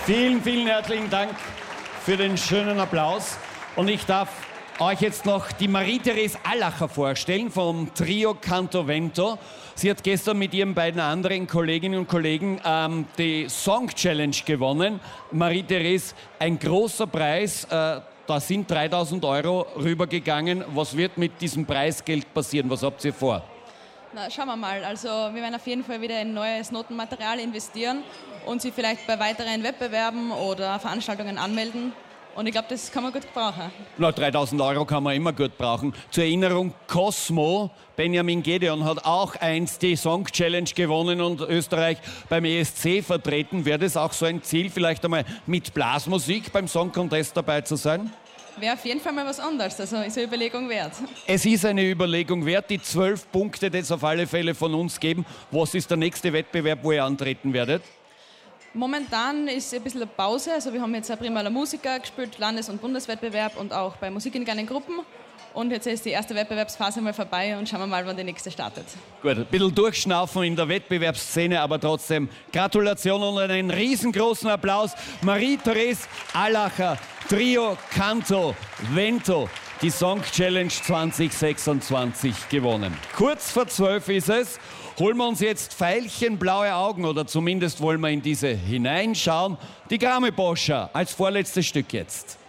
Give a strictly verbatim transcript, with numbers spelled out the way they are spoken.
Vielen, vielen herzlichen Dank für den schönen Applaus. Und ich darf euch jetzt noch die Marie-Therese Allacher vorstellen vom Trio Canto Vento. Sie hat gestern mit ihren beiden anderen Kolleginnen und Kollegen ähm, die Song Challenge gewonnen. Marie-Therese, ein großer Preis. Äh, da sind dreitausend Euro rübergegangen. Was wird mit diesem Preisgeld passieren? Was habt ihr vor? Na, schauen wir mal. Also wir werden auf jeden Fall wieder in neues Notenmaterial investieren und sie vielleicht bei weiteren Wettbewerben oder Veranstaltungen anmelden. Und ich glaube, das kann man gut brauchen. Na, dreitausend Euro kann man immer gut brauchen. Zur Erinnerung, Cosmo, Benjamin Gedeon, hat auch einst die Song Challenge gewonnen und Österreich beim E S C vertreten. Wäre das auch so ein Ziel, vielleicht einmal mit Blasmusik beim Song Contest dabei zu sein? Wäre auf jeden Fall mal was anderes, also ist eine Überlegung wert. Es ist eine Überlegung wert, die zwölf Punkte, die es auf alle Fälle von uns geben. Was ist der nächste Wettbewerb, wo ihr antreten werdet? Momentan ist ein bisschen eine Pause, also wir haben jetzt ein Primaler Musiker gespielt, Landes- und Bundeswettbewerb und auch bei Musik in kleinen Gruppen. Und jetzt ist die erste Wettbewerbsphase mal vorbei und schauen wir mal, wann die nächste startet. Gut, ein bisschen durchschnaufen in der Wettbewerbsszene, aber trotzdem Gratulation und einen riesengroßen Applaus. Marie-Therese Allacher, Trio Canto Vento, die Song Challenge zwanzig sechsundzwanzig gewonnen. Kurz vor zwölf ist es. Holen wir uns jetzt veilchenblaue Augen, oder zumindest wollen wir in diese hineinschauen. Die Grammy-Boscher als vorletztes Stück jetzt.